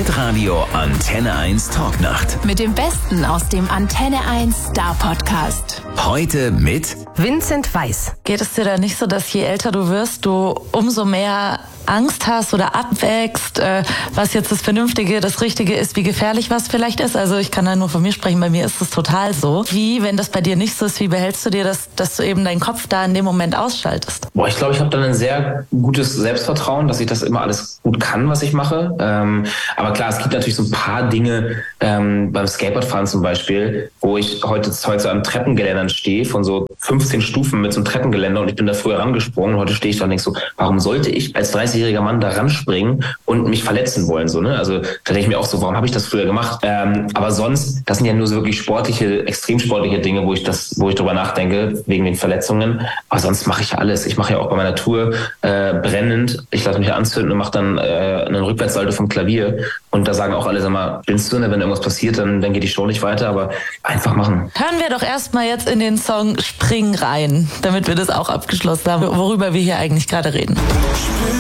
Hitradio Antenne 1 Talknacht. Mit dem Besten aus dem Antenne 1 Star Podcast. Heute mit Vincent Weiss. Geht es dir da nicht so, dass je älter du wirst, du umso mehr Angst hast oder abwägst, was jetzt das Vernünftige, das Richtige ist, wie gefährlich was vielleicht ist? Also ich kann da nur von mir sprechen, bei mir ist es total so. Wie, wenn das bei dir nicht so ist, wie behältst du dir das, dass du eben deinen Kopf da in dem Moment ausschaltest? Ich glaube, ich habe dann ein sehr gutes Selbstvertrauen, dass ich das immer alles gut kann, was ich mache. Aber klar, es gibt natürlich so ein paar Dinge, beim Skateboardfahren zum Beispiel, wo ich heute an Treppengeländern stehe, von so 15 Stufen mit so einem Treppengeländer, und ich bin da früher rangesprungen, und heute stehe ich da und denke so, warum sollte ich als 30-jähriger Mann da ranspringen und mich verletzen wollen? So, ne? Also da denke ich mir auch so, warum habe ich das früher gemacht? Aber sonst, das sind ja nur so wirklich extrem sportliche Dinge, wo ich drüber nachdenke, wegen den Verletzungen. Aber sonst mache ich ja alles. Ich mache ja auch bei meiner Tour brennend. Ich lasse mich anzünden und mache dann einen Rückwärtssalto vom Klavier. Und da sagen auch alle, sag mal, spinnst du, ne? Wenn irgendwas passiert, dann geht die Show nicht weiter. Aber einfach machen. Hören wir doch erstmal jetzt in den Song Spring rein, damit wir das auch abgeschlossen haben, worüber wir hier eigentlich gerade reden.